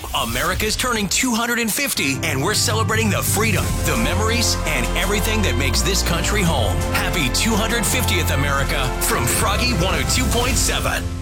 America's turning 250, and we're celebrating the freedom, the memories, and everything that makes this country home. Happy 250th, America, from Froggy 102.7.